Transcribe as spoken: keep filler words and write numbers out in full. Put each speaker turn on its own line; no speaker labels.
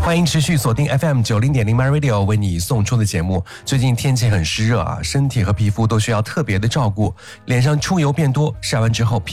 欢迎持续锁定 F M 九零点零 My Radio 为你送出的节目。最近天气很湿热啊，身体和皮肤都需要特别的照顾，脸上出油变多，晒完之后